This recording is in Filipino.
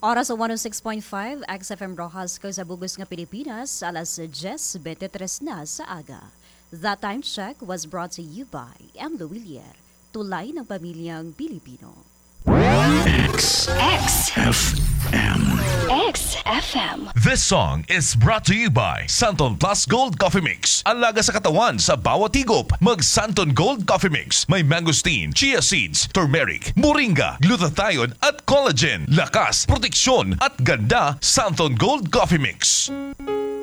Oras sa 106.5, XFM Rojas ko sa Bugos nga Pilipinas, alas 10:23 na sa aga. That time check was brought to you by M. Luwilier, tulay ng pamilyang Pilipino. XFM. XFM. This song is brought to you by Santon Plus Gold Coffee Mix. Ang laga sa katawan sa bawat higop. Mag Santon Gold Coffee Mix. May mangosteen, chia seeds, turmeric, moringa, glutathione at collagen. Lakas, proteksyon at ganda. Santon Gold Coffee Mix.